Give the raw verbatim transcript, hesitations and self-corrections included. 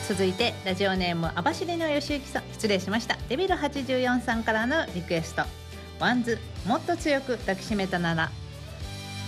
続いてラジオネーム網走のよしゆきさん、失礼しました。デビルはちじゅうよんさんからのリクエスト、ワンズもっと強く抱きしめたなら。